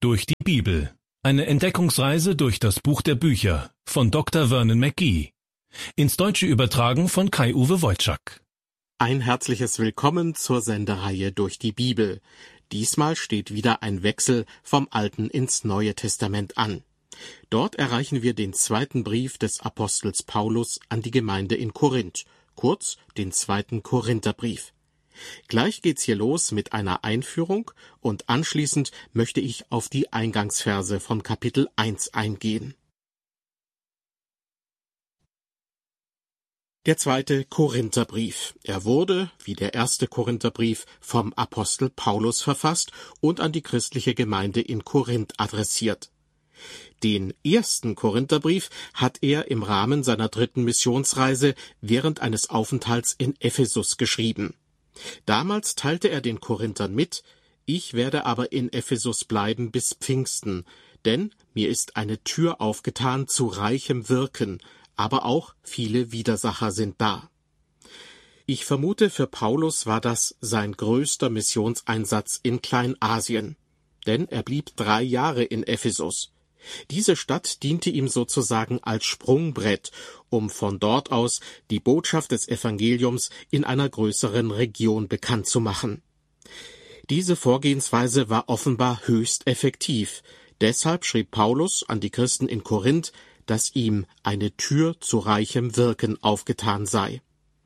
Durch die Bibel. Eine Entdeckungsreise durch das Buch der Bücher von Dr. Vernon McGee. Ins Deutsche übertragen von Kai-Uwe Wojczak. Ein herzliches Willkommen zur Sendereihe Durch die Bibel. Diesmal steht wieder ein Wechsel vom Alten ins Neue Testament an. Dort erreichen wir den zweiten Brief des Apostels Paulus an die Gemeinde in Korinth, kurz den zweiten Korintherbrief. Gleich geht's hier los mit einer Einführung und anschließend möchte ich auf die Eingangsverse von Kapitel 1 eingehen. Der zweite Korintherbrief. Er wurde, wie der erste Korintherbrief, vom Apostel Paulus verfasst und an die christliche Gemeinde in Korinth adressiert. Den ersten Korintherbrief hat er im Rahmen seiner 3. Missionsreise während eines Aufenthalts in Ephesus geschrieben. Damals teilte er den Korinthern mit: Ich werde aber in Ephesus bleiben bis Pfingsten, denn mir ist eine Tür aufgetan zu reichem Wirken, aber auch viele Widersacher sind da. Ich vermute, für Paulus war das sein größter Missionseinsatz in Kleinasien, denn er blieb 3 Jahre in Ephesus. Diese Stadt diente ihm sozusagen als Sprungbrett, um von dort aus die Botschaft des Evangeliums in einer größeren Region bekannt zu machen. Diese Vorgehensweise war offenbar höchst effektiv. Deshalb schrieb Paulus an die Christen in Korinth, dass ihm eine Tür zu reichem Wirken aufgetan sei.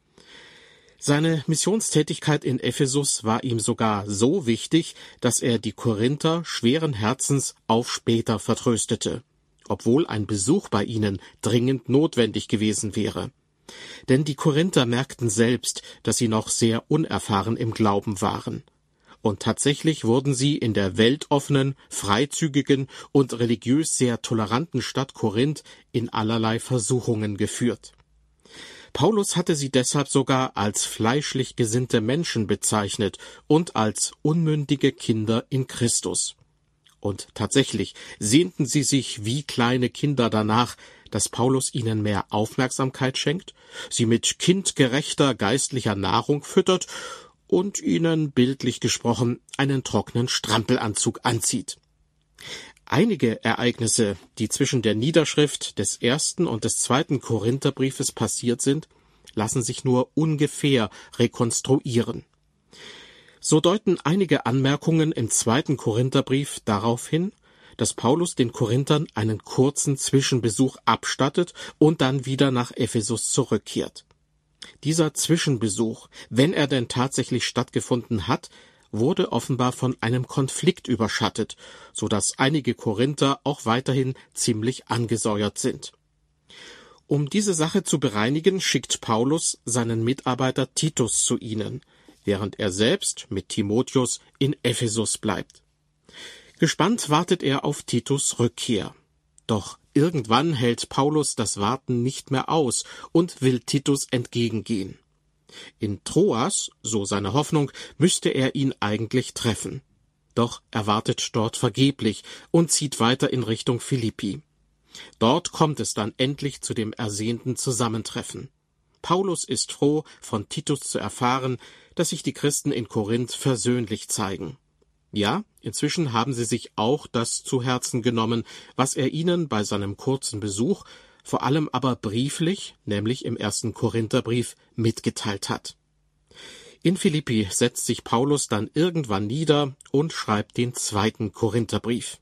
Seine Missionstätigkeit in Ephesus war ihm sogar so wichtig, dass er die Korinther schweren Herzens auf später vertröstete, obwohl ein Besuch bei ihnen dringend notwendig gewesen wäre. Denn die Korinther merkten selbst, dass sie noch sehr unerfahren im Glauben waren. Und tatsächlich wurden sie in der weltoffenen, freizügigen und religiös sehr toleranten Stadt Korinth in allerlei Versuchungen geführt. Paulus hatte sie deshalb sogar als fleischlich gesinnte Menschen bezeichnet und als unmündige Kinder in Christus. Und tatsächlich sehnten sie sich wie kleine Kinder danach, dass Paulus ihnen mehr Aufmerksamkeit schenkt, sie mit kindgerechter geistlicher Nahrung füttert und ihnen, bildlich gesprochen, einen trockenen Strampelanzug anzieht. Einige Ereignisse, die zwischen der Niederschrift des 1. und des 2. Korintherbriefes passiert sind, lassen sich nur ungefähr rekonstruieren. So deuten einige Anmerkungen im 2. Korintherbrief darauf hin, dass Paulus den Korinthern einen kurzen Zwischenbesuch abstattet und dann wieder nach Ephesus zurückkehrt. Dieser Zwischenbesuch, wenn er denn tatsächlich stattgefunden hat, wurde offenbar von einem Konflikt überschattet, so dass einige Korinther auch weiterhin ziemlich angesäuert sind. Um diese Sache zu bereinigen, schickt Paulus seinen Mitarbeiter Titus zu ihnen, während er selbst mit Timotheus in Ephesus bleibt. Gespannt wartet er auf Titus' Rückkehr. Doch irgendwann hält Paulus das Warten nicht mehr aus und will Titus entgegengehen. In Troas, so seine Hoffnung, müsste er ihn eigentlich treffen. Doch er wartet dort vergeblich und zieht weiter in Richtung Philippi. Dort kommt es dann endlich zu dem ersehnten Zusammentreffen. Paulus ist froh, von Titus zu erfahren, dass sich die Christen in Korinth versöhnlich zeigen. Ja, inzwischen haben sie sich auch das zu Herzen genommen, was er ihnen bei seinem kurzen Besuch, vor allem aber brieflich, nämlich im 1. Korintherbrief, mitgeteilt hat. In Philippi setzt sich Paulus dann irgendwann nieder und schreibt den 2. Korintherbrief.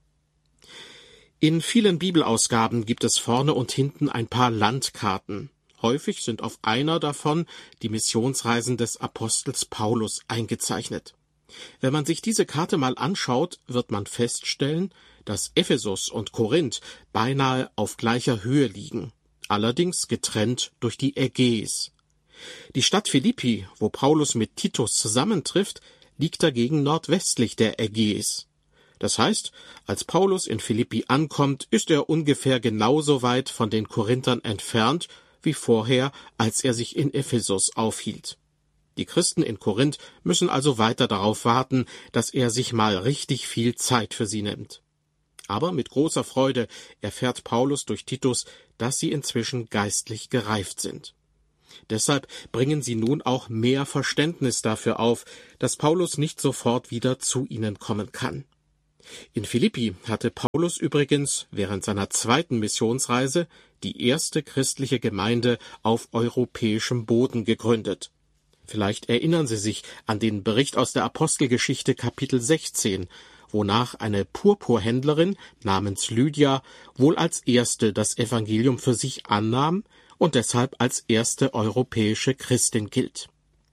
In vielen Bibelausgaben gibt es vorne und hinten ein paar Landkarten. Häufig sind auf einer davon die Missionsreisen des Apostels Paulus eingezeichnet. Wenn man sich diese Karte mal anschaut, wird man feststellen, dass Ephesus und Korinth beinahe auf gleicher Höhe liegen, allerdings getrennt durch die Ägäis. Die Stadt Philippi, wo Paulus mit Titus zusammentrifft, liegt dagegen nordwestlich der Ägäis. Das heißt, als Paulus in Philippi ankommt, ist er ungefähr genauso weit von den Korinthern entfernt wie vorher, als er sich in Ephesus aufhielt. Die Christen in Korinth müssen also weiter darauf warten, dass er sich mal richtig viel Zeit für sie nimmt. Aber mit großer Freude erfährt Paulus durch Titus, dass sie inzwischen geistlich gereift sind. Deshalb bringen sie nun auch mehr Verständnis dafür auf, dass Paulus nicht sofort wieder zu ihnen kommen kann. In Philippi hatte Paulus übrigens während seiner zweiten Missionsreise die erste christliche Gemeinde auf europäischem Boden gegründet. Vielleicht erinnern Sie sich an den Bericht aus der Apostelgeschichte Kapitel 16, wonach eine Purpurhändlerin namens Lydia wohl als erste das Evangelium für sich annahm und deshalb als erste europäische Christin gilt.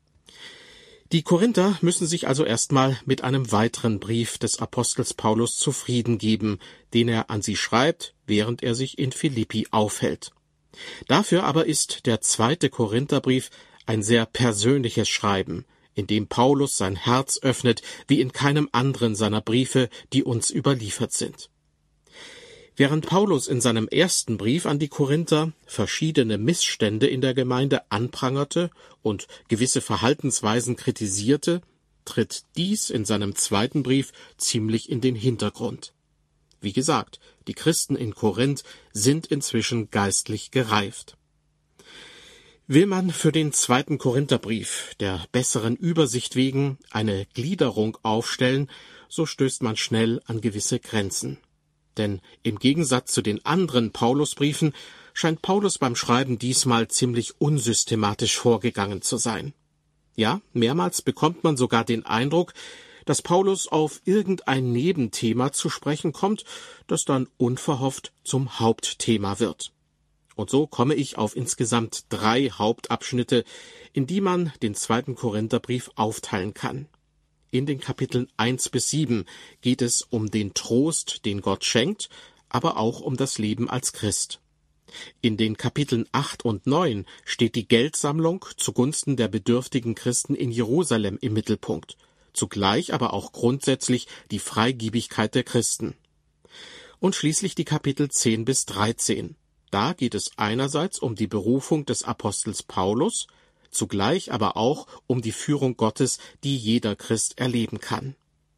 Die Korinther müssen sich also erstmal mit einem weiteren Brief des Apostels Paulus zufrieden geben, den er an sie schreibt, während er sich in Philippi aufhält. Dafür aber ist der 2. Korintherbrief ein sehr persönliches Schreiben, in dem Paulus sein Herz öffnet, wie in keinem anderen seiner Briefe, die uns überliefert sind. Während Paulus in seinem ersten Brief an die Korinther verschiedene Missstände in der Gemeinde anprangerte und gewisse Verhaltensweisen kritisierte, tritt dies in seinem zweiten Brief ziemlich in den Hintergrund. Wie gesagt, die Christen in Korinth sind inzwischen geistlich gereift. Will man für den 2. Korintherbrief der besseren Übersicht wegen eine Gliederung aufstellen, so stößt man schnell an gewisse Grenzen. Denn im Gegensatz zu den anderen Paulusbriefen scheint Paulus beim Schreiben diesmal ziemlich unsystematisch vorgegangen zu sein. Ja, mehrmals bekommt man sogar den Eindruck, dass Paulus auf irgendein Nebenthema zu sprechen kommt, das dann unverhofft zum Hauptthema wird. Und so komme ich auf insgesamt 3 Hauptabschnitte, in die man den 2. Korintherbrief aufteilen kann. In den Kapiteln 1-7 geht es um den Trost, den Gott schenkt, aber auch um das Leben als Christ. In den Kapiteln 8 und 9 steht die Geldsammlung zugunsten der bedürftigen Christen in Jerusalem im Mittelpunkt, zugleich aber auch grundsätzlich die Freigebigkeit der Christen. Und schließlich die Kapitel 10-13. Da geht es einerseits um die Berufung des Apostels Paulus, zugleich aber auch um die Führung Gottes, die jeder Christ erleben kann.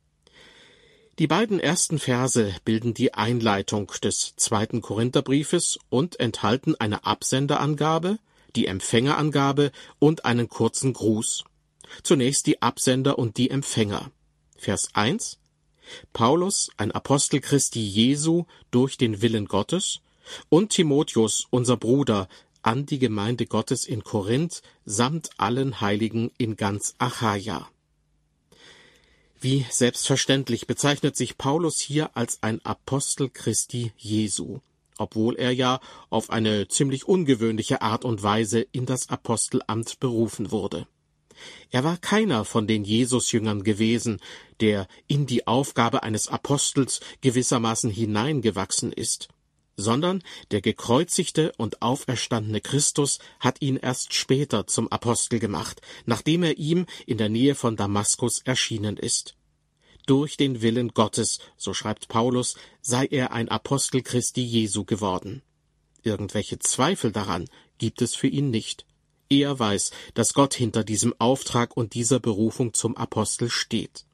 Die beiden ersten Verse bilden die Einleitung des 2. Korintherbriefes und enthalten eine Absenderangabe, die Empfängerangabe und einen kurzen Gruß. Zunächst die Absender und die Empfänger. Vers 1: Paulus, ein Apostel Christi Jesu durch den Willen Gottes, und Timotheus, unser Bruder, an die Gemeinde Gottes in Korinth samt allen Heiligen in ganz Achaia. Wie selbstverständlich bezeichnet sich Paulus hier als ein Apostel Christi Jesu, obwohl er ja auf eine ziemlich ungewöhnliche Art und Weise in das Apostelamt berufen wurde. Er war keiner von den Jesusjüngern gewesen, der in die Aufgabe eines Apostels gewissermaßen hineingewachsen ist, sondern der gekreuzigte und auferstandene Christus hat ihn erst später zum Apostel gemacht, nachdem er ihm in der Nähe von Damaskus erschienen ist. Durch den Willen Gottes, so schreibt Paulus, sei er ein Apostel Christi Jesu geworden. Irgendwelche Zweifel daran gibt es für ihn nicht. Er weiß, dass Gott hinter diesem Auftrag und dieser Berufung zum Apostel steht.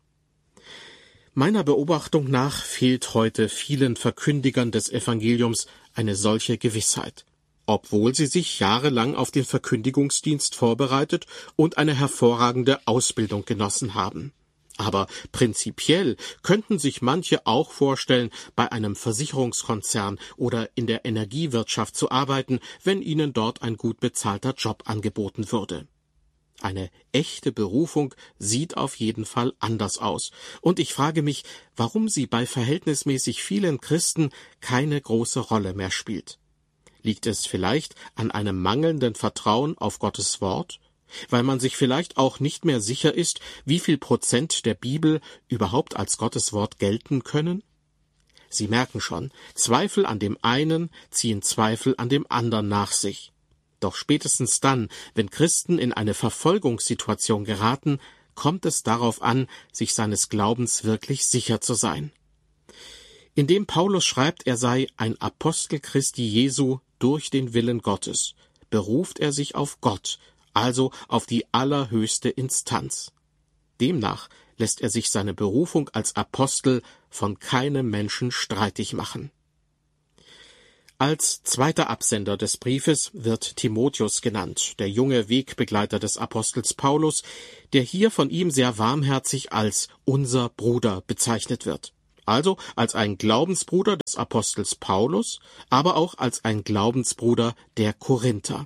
Meiner Beobachtung nach fehlt heute vielen Verkündigern des Evangeliums eine solche Gewissheit, obwohl sie sich jahrelang auf den Verkündigungsdienst vorbereitet und eine hervorragende Ausbildung genossen haben. Aber prinzipiell könnten sich manche auch vorstellen, bei einem Versicherungskonzern oder in der Energiewirtschaft zu arbeiten, wenn ihnen dort ein gut bezahlter Job angeboten würde. Eine echte Berufung sieht auf jeden Fall anders aus. Und ich frage mich, warum sie bei verhältnismäßig vielen Christen keine große Rolle mehr spielt. Liegt es vielleicht an einem mangelnden Vertrauen auf Gottes Wort? Weil man sich vielleicht auch nicht mehr sicher ist, wie viel Prozent der Bibel überhaupt als Gottes Wort gelten können? Sie merken schon, Zweifel an dem einen ziehen Zweifel an dem anderen nach sich. Doch spätestens dann, wenn Christen in eine Verfolgungssituation geraten, kommt es darauf an, sich seines Glaubens wirklich sicher zu sein. Indem Paulus schreibt, er sei ein Apostel Christi Jesu durch den Willen Gottes, beruft er sich auf Gott, also auf die allerhöchste Instanz. Demnach lässt er sich seine Berufung als Apostel von keinem Menschen streitig machen. Als zweiter Absender des Briefes wird Timotheus genannt, der junge Wegbegleiter des Apostels Paulus, der hier von ihm sehr warmherzig als unser Bruder bezeichnet wird. Also als ein Glaubensbruder des Apostels Paulus, aber auch als ein Glaubensbruder der Korinther.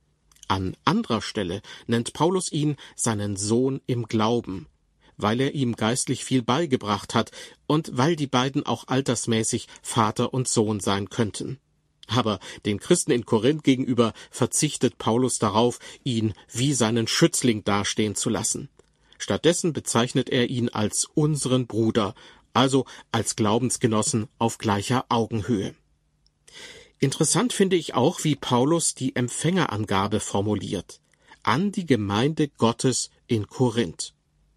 An anderer Stelle nennt Paulus ihn seinen Sohn im Glauben, weil er ihm geistlich viel beigebracht hat und weil die beiden auch altersmäßig Vater und Sohn sein könnten. Aber den Christen in Korinth gegenüber verzichtet Paulus darauf, ihn wie seinen Schützling dastehen zu lassen. Stattdessen bezeichnet er ihn als unseren Bruder, also als Glaubensgenossen auf gleicher Augenhöhe. Interessant finde ich auch, wie Paulus die Empfängerangabe formuliert: an die Gemeinde Gottes in Korinth.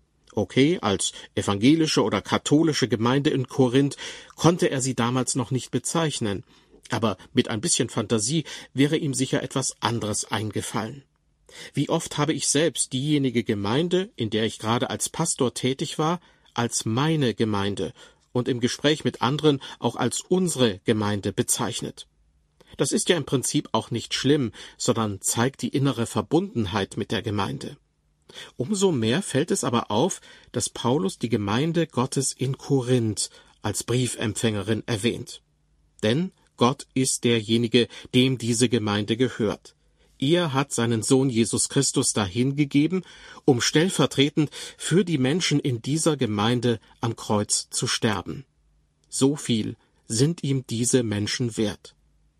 Okay, als evangelische oder katholische Gemeinde in Korinth konnte er sie damals noch nicht bezeichnen, aber mit ein bisschen Fantasie wäre ihm sicher etwas anderes eingefallen. Wie oft habe ich selbst diejenige Gemeinde, in der ich gerade als Pastor tätig war, als meine Gemeinde und im Gespräch mit anderen auch als unsere Gemeinde bezeichnet. Das ist ja im Prinzip auch nicht schlimm, sondern zeigt die innere Verbundenheit mit der Gemeinde. Umso mehr fällt es aber auf, dass Paulus die Gemeinde Gottes in Korinth als Briefempfängerin erwähnt. Denn Gott ist derjenige, dem diese Gemeinde gehört. Er hat seinen Sohn Jesus Christus dahingegeben, um stellvertretend für die Menschen in dieser Gemeinde am Kreuz zu sterben. So viel sind ihm diese Menschen wert.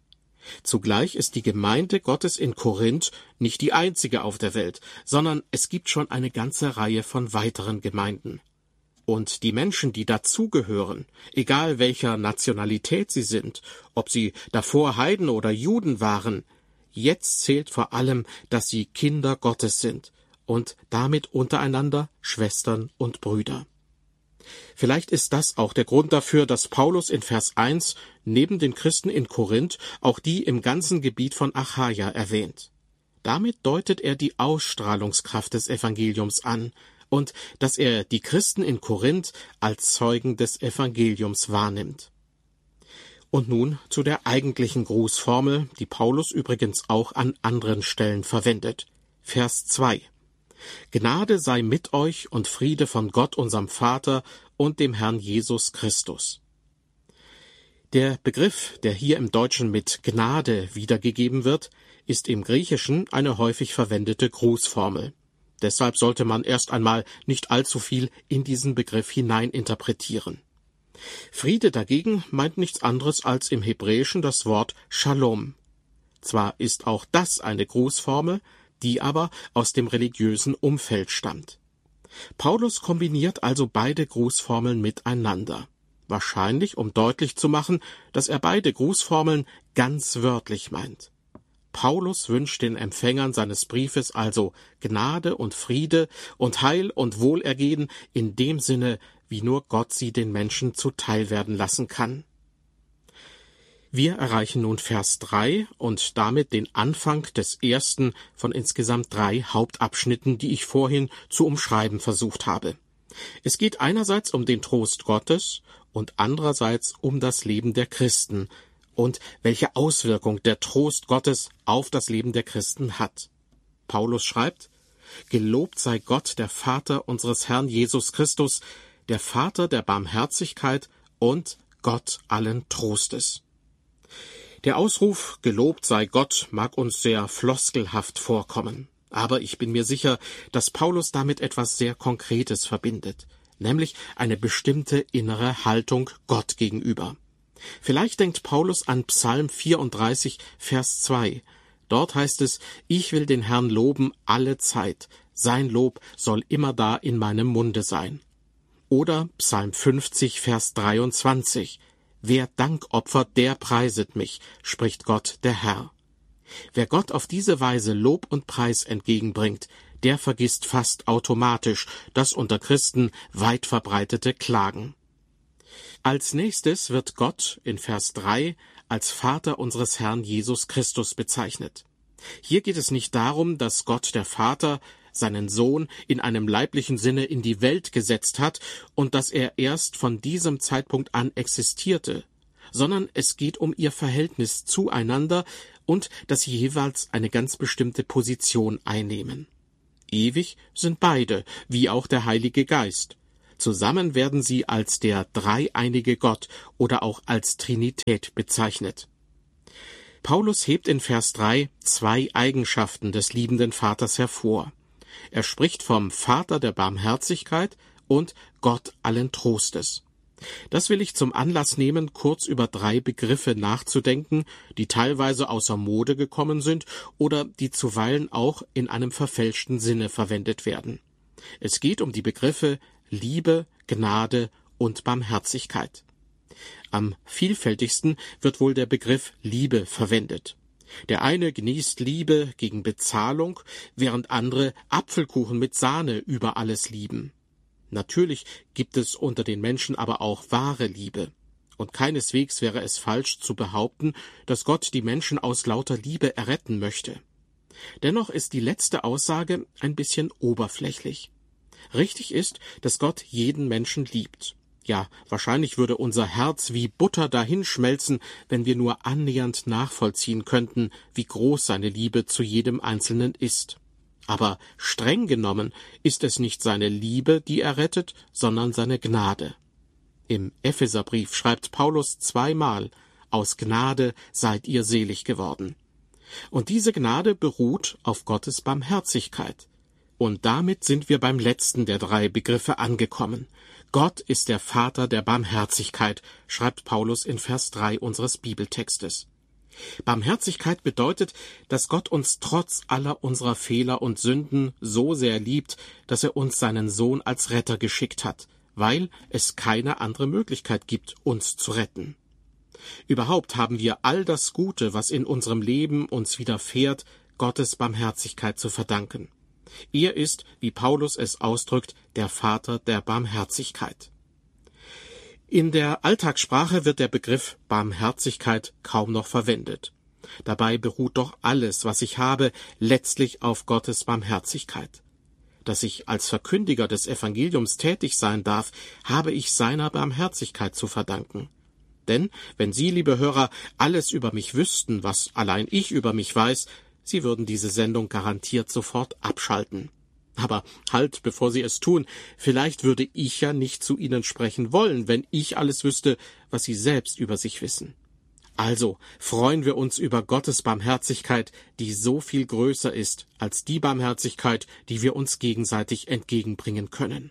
Zugleich ist die Gemeinde Gottes in Korinth nicht die einzige auf der Welt, sondern es gibt schon eine ganze Reihe von weiteren Gemeinden. Und die Menschen, die dazugehören, egal welcher Nationalität sie sind, ob sie davor Heiden oder Juden waren, jetzt zählt vor allem, dass sie Kinder Gottes sind und damit untereinander Schwestern und Brüder. Vielleicht ist das auch der Grund dafür, dass Paulus in Vers 1 neben den Christen in Korinth auch die im ganzen Gebiet von Achaia erwähnt. Damit deutet er die Ausstrahlungskraft des Evangeliums an und dass er die Christen in Korinth als Zeugen des Evangeliums wahrnimmt. Und nun zu der eigentlichen Grußformel, die Paulus übrigens auch an anderen Stellen verwendet. Vers 2. Gnade sei mit euch und Friede von Gott, unserem Vater und dem Herrn Jesus Christus. Der Begriff, der hier im Deutschen mit Gnade wiedergegeben wird, ist im Griechischen eine häufig verwendete Grußformel. Deshalb sollte man erst einmal nicht allzu viel in diesen Begriff hineininterpretieren. Friede dagegen meint nichts anderes als im Hebräischen das Wort Shalom. Zwar ist auch das eine Grußformel, die aber aus dem religiösen Umfeld stammt. Paulus kombiniert also beide Grußformeln miteinander. Wahrscheinlich, um deutlich zu machen, dass er beide Grußformeln ganz wörtlich meint. Paulus wünscht den Empfängern seines Briefes also Gnade und Friede und Heil und Wohlergehen in dem Sinne, wie nur Gott sie den Menschen zuteil werden lassen kann. Wir erreichen nun Vers 3 und damit den Anfang des ersten von insgesamt 3 Hauptabschnitten, die ich vorhin zu umschreiben versucht habe. Es geht einerseits um den Trost Gottes und andererseits um das Leben der Christen und welche Auswirkung der Trost Gottes auf das Leben der Christen hat. Paulus schreibt: Gelobt sei Gott, der Vater unseres Herrn Jesus Christus, der Vater der Barmherzigkeit und Gott allen Trostes. Der Ausruf »Gelobt sei Gott« mag uns sehr floskelhaft vorkommen, aber ich bin mir sicher, dass Paulus damit etwas sehr Konkretes verbindet, nämlich eine bestimmte innere Haltung Gott gegenüber. Vielleicht denkt Paulus an Psalm 34, Vers 2. Dort heißt es: Ich will den Herrn loben alle Zeit, sein Lob soll immerdar in meinem Munde sein. Oder Psalm 50, Vers 23. Wer Dank opfert, der preiset mich, spricht Gott, der Herr. Wer Gott auf diese Weise Lob und Preis entgegenbringt, der vergisst fast automatisch das unter Christen weit verbreitete Klagen. Als nächstes wird Gott in Vers 3 als Vater unseres Herrn Jesus Christus bezeichnet. Hier geht es nicht darum, dass Gott der Vater seinen Sohn in einem leiblichen Sinne in die Welt gesetzt hat und dass er erst von diesem Zeitpunkt an existierte, sondern es geht um ihr Verhältnis zueinander und dass sie jeweils eine ganz bestimmte Position einnehmen. Ewig sind beide, wie auch der Heilige Geist. Zusammen werden sie als der dreieinige Gott oder auch als Trinität bezeichnet. Paulus hebt in Vers 3 zwei Eigenschaften des liebenden Vaters hervor. Er spricht vom Vater der Barmherzigkeit und Gott allen Trostes. Das will ich zum Anlass nehmen, kurz über drei Begriffe nachzudenken, die teilweise außer Mode gekommen sind oder die zuweilen auch in einem verfälschten Sinne verwendet werden. Es geht um die Begriffe Liebe, Gnade und Barmherzigkeit. Am vielfältigsten wird wohl der Begriff Liebe verwendet. Der eine genießt Liebe gegen Bezahlung, während andere Apfelkuchen mit Sahne über alles lieben. Natürlich gibt es unter den Menschen aber auch wahre Liebe. Und keineswegs wäre es falsch zu behaupten, dass Gott die Menschen aus lauter Liebe erretten möchte. Dennoch ist die letzte Aussage ein bisschen oberflächlich. Richtig ist, dass Gott jeden Menschen liebt. Ja, wahrscheinlich würde unser Herz wie Butter dahinschmelzen, wenn wir nur annähernd nachvollziehen könnten, wie groß seine Liebe zu jedem Einzelnen ist. Aber streng genommen ist es nicht seine Liebe, die er rettet, sondern seine Gnade. Im Epheserbrief schreibt Paulus zweimal: Aus Gnade seid ihr selig geworden. Und diese Gnade beruht auf Gottes Barmherzigkeit. Und damit sind wir beim letzten der drei Begriffe angekommen. Gott ist der Vater der Barmherzigkeit, schreibt Paulus in Vers 3 unseres Bibeltextes. Barmherzigkeit bedeutet, dass Gott uns trotz aller unserer Fehler und Sünden so sehr liebt, dass er uns seinen Sohn als Retter geschickt hat, weil es keine andere Möglichkeit gibt, uns zu retten. Überhaupt haben wir all das Gute, was in unserem Leben uns widerfährt, Gottes Barmherzigkeit zu verdanken. Er ist, wie Paulus es ausdrückt, der Vater der Barmherzigkeit. In der Alltagssprache wird der Begriff Barmherzigkeit kaum noch verwendet. Dabei beruht doch alles, was ich habe, letztlich auf Gottes Barmherzigkeit. Dass ich als Verkündiger des Evangeliums tätig sein darf, habe ich seiner Barmherzigkeit zu verdanken. Denn wenn Sie, liebe Hörer, alles über mich wüssten, was allein ich über mich weiß, Sie würden diese Sendung garantiert sofort abschalten. Aber halt, bevor Sie es tun, vielleicht würde ich ja nicht zu Ihnen sprechen wollen, wenn ich alles wüsste, was Sie selbst über sich wissen. Also freuen wir uns über Gottes Barmherzigkeit, die so viel größer ist als die Barmherzigkeit, die wir uns gegenseitig entgegenbringen können.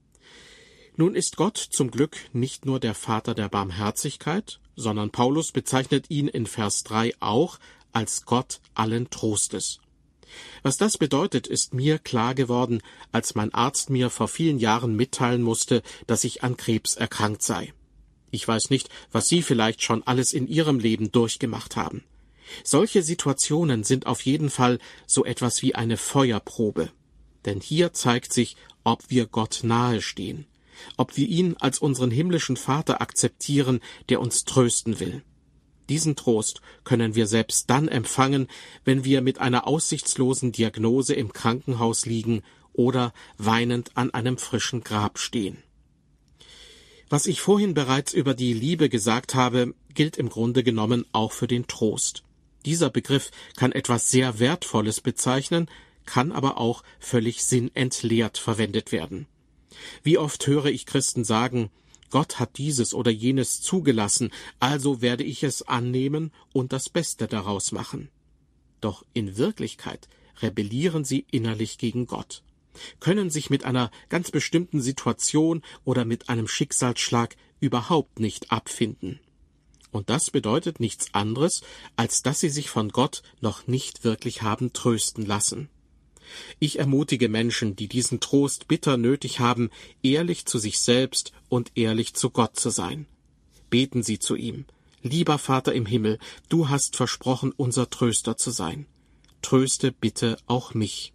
Nun ist Gott zum Glück nicht nur der Vater der Barmherzigkeit, sondern Paulus bezeichnet ihn in Vers 3 auch als Gott allen Trostes. Was das bedeutet, ist mir klar geworden, als mein Arzt mir vor vielen Jahren mitteilen musste, dass ich an Krebs erkrankt sei. Ich weiß nicht, was Sie vielleicht schon alles in Ihrem Leben durchgemacht haben. Solche Situationen sind auf jeden Fall so etwas wie eine Feuerprobe. Denn hier zeigt sich, ob wir Gott nahe stehen, ob wir ihn als unseren himmlischen Vater akzeptieren, der uns trösten will. Diesen Trost können wir selbst dann empfangen, wenn wir mit einer aussichtslosen Diagnose im Krankenhaus liegen oder weinend an einem frischen Grab stehen. Was ich vorhin bereits über die Liebe gesagt habe, gilt im Grunde genommen auch für den Trost. Dieser Begriff kann etwas sehr Wertvolles bezeichnen, kann aber auch völlig sinnentleert verwendet werden. Wie oft höre ich Christen sagen: Gott hat dieses oder jenes zugelassen, also werde ich es annehmen und das Beste daraus machen. Doch in Wirklichkeit rebellieren sie innerlich gegen Gott, können sich mit einer ganz bestimmten Situation oder mit einem Schicksalsschlag überhaupt nicht abfinden. Und das bedeutet nichts anderes, als dass sie sich von Gott noch nicht wirklich haben trösten lassen. Ich ermutige Menschen, die diesen Trost bitter nötig haben, ehrlich zu sich selbst und ehrlich zu Gott zu sein. Beten Sie zu ihm: Lieber Vater im Himmel, du hast versprochen, unser Tröster zu sein. Tröste bitte auch mich.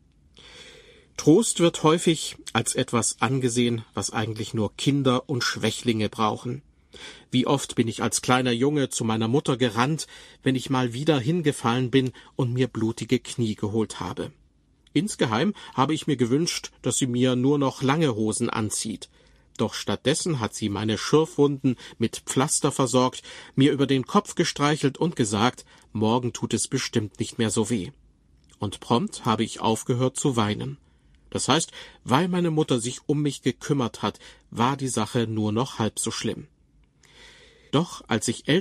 Trost wird häufig als etwas angesehen, was eigentlich nur Kinder und Schwächlinge brauchen. Wie oft bin ich als kleiner Junge zu meiner Mutter gerannt, wenn ich mal wieder hingefallen bin und mir blutige Knie geholt habe. Insgeheim habe ich mir gewünscht, dass sie mir nur noch lange Hosen anzieht. Doch stattdessen hat sie meine Schürfwunden mit Pflaster versorgt, mir über den Kopf gestreichelt und gesagt: Morgen tut es bestimmt nicht mehr so weh. Und prompt habe ich aufgehört zu weinen. Das heißt, weil meine Mutter sich um mich gekümmert hat, war die Sache nur noch halb so schlimm. Doch als ich älter